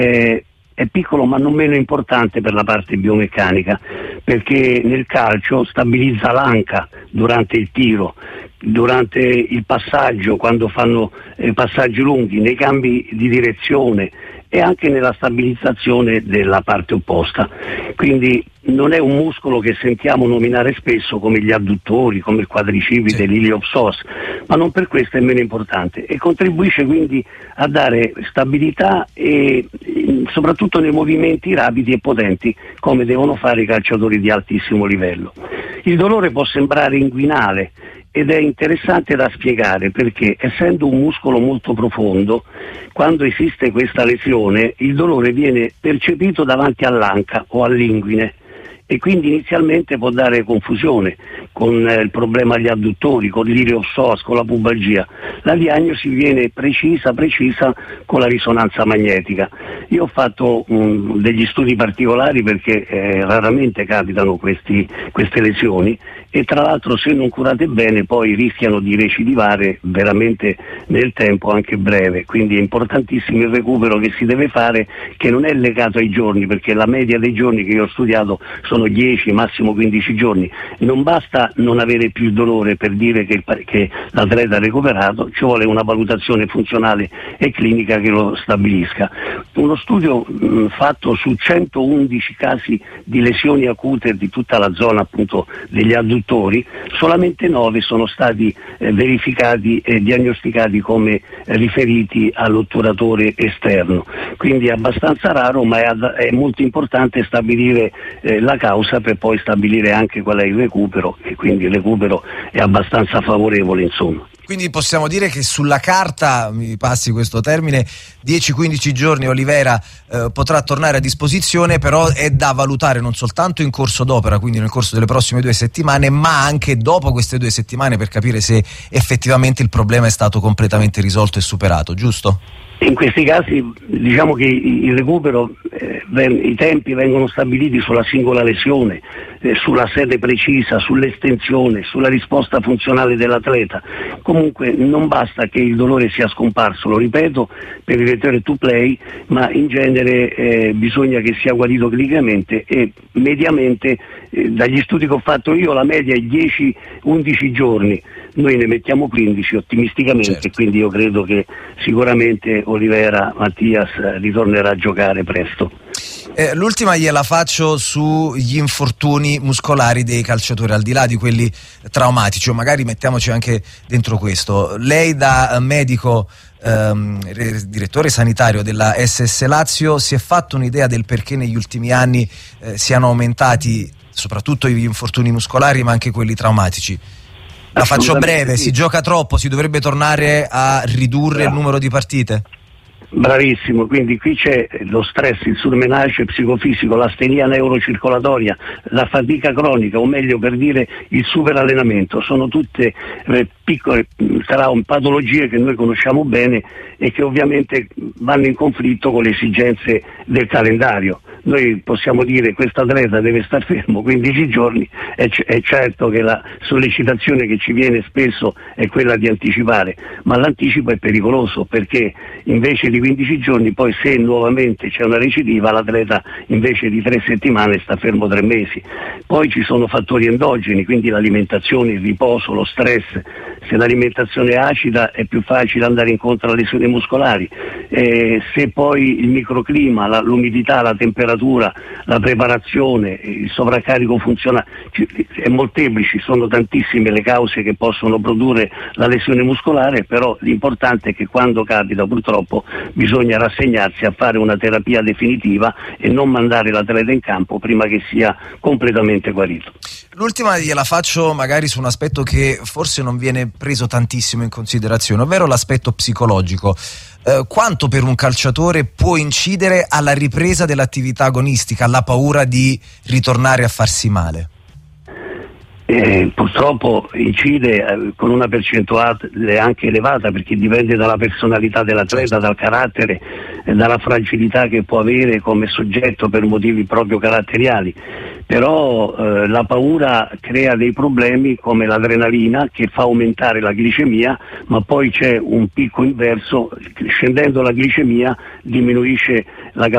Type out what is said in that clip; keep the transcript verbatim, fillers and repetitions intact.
è, è piccolo ma non meno importante per la parte biomeccanica, perché nel calcio stabilizza l'anca durante il tiro, durante il passaggio, quando fanno eh, passaggi lunghi, nei cambi di direzione e anche nella stabilizzazione della parte opposta. Quindi non è un muscolo che sentiamo nominare spesso come gli adduttori, come il quadricipite, sì, l'iliopsoas, ma non per questo è meno importante, e contribuisce quindi a dare stabilità e soprattutto nei movimenti rapidi e potenti come devono fare i calciatori di altissimo livello. Il dolore può sembrare inguinale ed è interessante da spiegare perché, essendo un muscolo molto profondo, quando esiste questa lesione il dolore viene percepito davanti all'anca o all'inguine e quindi inizialmente può dare confusione con eh, il problema agli adduttori, con l'iliopsoas, con la pubalgia. La diagnosi viene precisa, precisa con la risonanza magnetica. Io ho fatto um, degli studi particolari perché eh, raramente capitano questi, queste lesioni, e tra l'altro se non curate bene poi rischiano di recidivare veramente nel tempo anche breve, quindi è importantissimo il recupero che si deve fare, che non è legato ai giorni, perché la media dei giorni che io ho studiato sono dieci, massimo quindici giorni. Non basta non avere più dolore per dire che, il, che l'atleta ha recuperato, ci vuole una valutazione funzionale e clinica che lo stabilisca. Uno studio mh, fatto su centoundici casi di lesioni acute di tutta la zona appunto degli adduttori, solamente nove sono stati eh, verificati e diagnosticati come eh, riferiti all'otturatore esterno, quindi è abbastanza raro, ma è, è molto importante stabilire eh, la causa per poi stabilire anche qual è il recupero, e quindi il recupero è abbastanza favorevole, insomma. Quindi possiamo dire che sulla carta, mi passi questo termine, dieci quindici giorni Olivera eh, potrà tornare a disposizione, però è da valutare non soltanto in corso d'opera, quindi nel corso delle prossime due settimane, ma anche dopo queste due settimane per capire se effettivamente il problema è stato completamente risolto e superato, giusto? In questi casi diciamo che il recupero, eh, i tempi vengono stabiliti sulla singola lesione, eh, sulla sede precisa, sull'estensione, sulla risposta funzionale dell'atleta. Comunque non basta che il dolore sia scomparso, lo ripeto, per il return to play, ma in genere eh, bisogna che sia guarito clinicamente, e mediamente eh, dagli studi che ho fatto io la media è dieci undici giorni. Noi ne mettiamo quindici ottimisticamente, certo. Quindi io credo che sicuramente Olivera Mattias ritornerà a giocare presto. Eh, l'ultima gliela faccio sugli infortuni muscolari dei calciatori, al di là di quelli traumatici, o magari mettiamoci anche dentro questo. Lei da medico ehm, direttore sanitario della S S Lazio si è fatto un'idea del perché negli ultimi anni eh, siano aumentati soprattutto gli infortuni muscolari ma anche quelli traumatici? La faccio breve, sì. Si gioca troppo, si dovrebbe tornare a ridurre il numero di partite? Bravissimo, quindi qui c'è lo stress, il surmenage psicofisico, l'astenia neurocircolatoria, la fatica cronica, o meglio per dire il superallenamento, sono tutte eh, piccole traumi, patologie che noi conosciamo bene e che ovviamente vanno in conflitto con le esigenze del calendario. Noi possiamo dire che questo atleta deve star fermo quindici giorni, è, c- è certo che la sollecitazione che ci viene spesso è quella di anticipare, ma l'anticipo è pericoloso, perché invece di quindici giorni poi se nuovamente c'è una recidiva l'atleta invece di tre settimane sta fermo tre mesi. Poi ci sono fattori endogeni, quindi l'alimentazione, il riposo, lo stress. Se l'alimentazione è acida è più facile andare incontro alle lesioni muscolari, eh, se poi il microclima, la, l'umidità, la temperatura, la preparazione, il sovraccarico funzionale è molteplici, sono tantissime le cause che possono produrre la lesione muscolare, però l'importante è che quando capita purtroppo bisogna rassegnarsi a fare una terapia definitiva e non mandare l'atleta in campo prima che sia completamente guarito. L'ultima gliela faccio magari su un aspetto che forse non viene preso tantissimo in considerazione, ovvero l'aspetto psicologico. Eh, quanto per un calciatore può incidere alla ripresa dell'attività agonistica, alla paura di ritornare a farsi male? Eh, purtroppo incide eh, con una percentuale anche elevata, perché dipende dalla personalità dell'atleta, dal carattere, eh, dalla fragilità che può avere come soggetto per motivi proprio caratteriali. Però eh, la paura crea dei problemi come l'adrenalina che fa aumentare la glicemia, ma poi c'è un picco inverso, scendendo la glicemia diminuisce la capacità